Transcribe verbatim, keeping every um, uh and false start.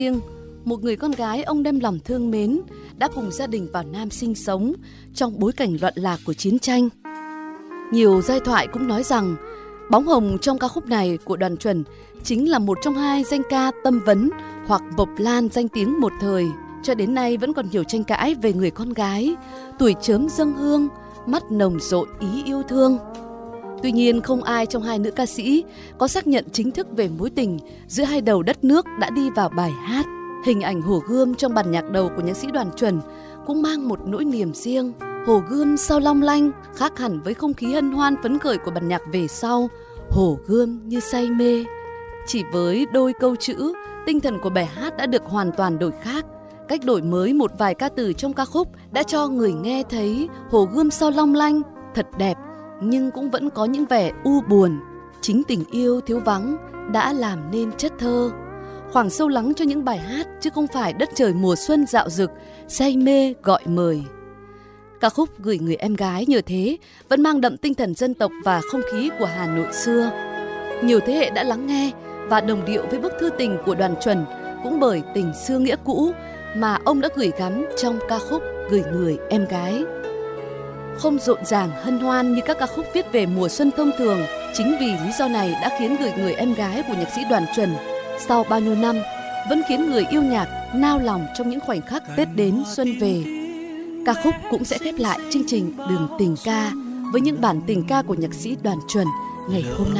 riêng, một người con gái ông đem lòng thương mến đã cùng gia đình vào Nam sinh sống trong bối cảnh loạn lạc của chiến tranh. Nhiều giai thoại cũng nói rằng bóng hồng trong ca khúc này của Đoàn Chuẩn chính là một trong hai danh ca Tâm Vấn hoặc Mộc Lan danh tiếng một thời. Cho đến nay vẫn còn nhiều tranh cãi về người con gái, tuổi chớm dâng hương, mắt nồng rộn ý yêu thương. Tuy nhiên không ai trong hai nữ ca sĩ có xác nhận chính thức về mối tình giữa hai đầu đất nước đã đi vào bài hát. Hình ảnh Hồ Gươm trong bản nhạc đầu của nhạc sĩ Đoàn Chuẩn cũng mang một nỗi niềm riêng. Hồ Gươm sao long lanh, khác hẳn với không khí hân hoan phấn khởi của bản nhạc về sau. Hồ Gươm như say mê. Chỉ với đôi câu chữ, tinh thần của bài hát đã được hoàn toàn đổi khác. Cách đổi mới một vài ca từ trong ca khúc đã cho người nghe thấy Hồ Gươm sao long lanh, thật đẹp, nhưng cũng vẫn có những vẻ u buồn. Chính tình yêu thiếu vắng đã làm nên chất thơ. Khoảng sâu lắng cho những bài hát chứ không phải đất trời mùa xuân dạo dực, say mê gọi mời. Ca khúc Gửi Người Em Gái nhờ thế vẫn mang đậm tinh thần dân tộc và không khí của Hà Nội xưa. Nhiều thế hệ đã lắng nghe và đồng điệu với bức thư tình của Đoàn Chuẩn cũng bởi tình xưa nghĩa cũ mà ông đã gửi gắm trong ca khúc Gửi Người Em Gái. Không rộn ràng hân hoan như các ca khúc viết về mùa xuân thông thường, chính vì lý do này đã khiến Gửi Người Em Gái của nhạc sĩ Đoàn Chuẩn sau bao nhiêu năm vẫn khiến người yêu nhạc nao lòng trong những khoảnh khắc Tết đến xuân về. Ca khúc cũng sẽ khép lại chương trình Đường Tình Ca với những bản tình ca của nhạc sĩ Đoàn Chuẩn ngày hôm nay.